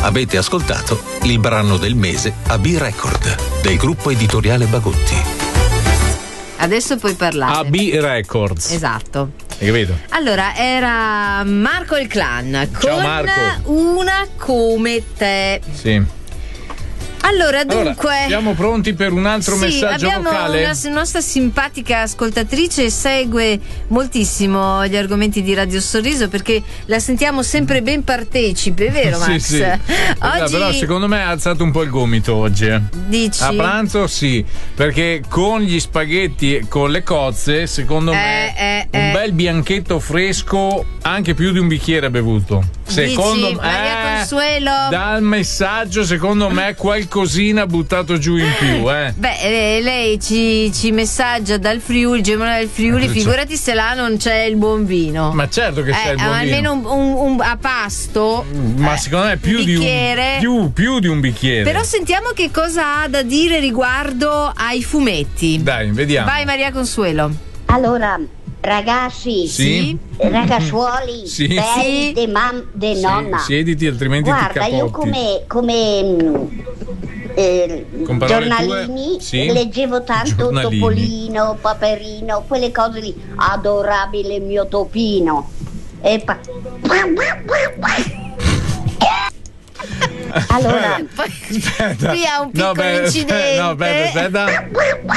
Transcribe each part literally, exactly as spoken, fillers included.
Avete ascoltato il brano del mese A B Record del gruppo editoriale Bagotti. Adesso puoi parlare. A B Records. Esatto. Hai capito? Allora, era Marco il Clan con Ciao Marco. Una come te. Sì. Allora, dunque, allora, siamo pronti per un altro sì, messaggio abbiamo vocale? Una una nostra simpatica ascoltatrice segue moltissimo gli argomenti di Radio Sorriso perché la sentiamo sempre ben partecipe, vero Max? Sì, sì. Oggi... Però secondo me ha alzato un po' il gomito oggi. Eh. Dici? A pranzo sì, perché con gli spaghetti e con le cozze, secondo eh, me eh, un eh. bel bianchetto fresco, anche più di un bicchiere bevuto. Secondo Dici, me, Maria Consuelo? Dal messaggio, secondo me qualcosina buttato giù in più, eh. Beh, lei ci, ci messaggia dal Friuli, Gemona del Friuli, figurati se là non c'è il buon vino. Ma certo che c'è eh, il buon almeno vino. un, un, un, a pasto. Ma eh, secondo me più di un più, più di un bicchiere. Però sentiamo che cosa ha da dire riguardo ai fumetti. Dai, vediamo. Vai Maria Consuelo. Allora, ragazzi, sì? ragazzuoli, sì. belli, de mam, de sì, nonna. Siediti, altrimenti guarda, ti capotti. io come, come eh, giornalini tue, sì? leggevo tanto Giornalini. Topolino, Paperino, quelle cose lì. Adorabile mio topino. E pa- allora, aspetta. Qui ha un piccolo no, beh, incidente. No, aspetta, aspetta.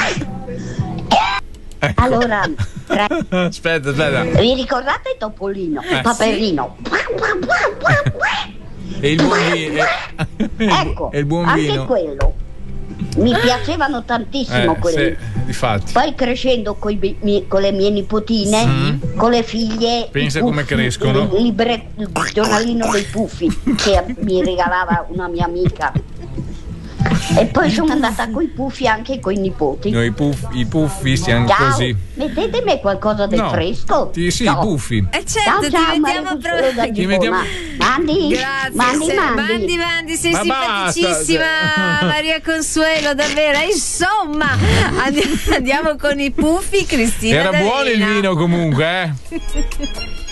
Ecco. Allora, tra... aspetta, aspetta. Vi ricordate Topolino, Eh, Paperino? E il buon vino. Ecco, e il buon anche vino. quello. Mi piacevano tantissimo eh, quelli. Sì, difatti. Poi crescendo coi bi- mi- con le mie nipotine, Mm. con le figlie. Pensa i come puffi, crescono. Il, libre- il giornalino dei puffi che mi regalava una mia amica. E poi sono andata coi puffi anche coi nipoti. Noi puff, i puffi siamo Ciao, così. mettetemi qualcosa del No, fresco. Ti, sì, Ciao. i puffi. Eh certo, Ciao, ciao, ti mettiamo Maria pro- Consuelo da Ti Gifona. mettiamo- Mandi, Grazie, mandi, se- mandi. mandi, mandi, sei Ma simpaticissima basta. Maria Consuelo, davvero. Insomma, andi- andiamo con i puffi, Cristina. Era buono il D'Avena. vino comunque, eh.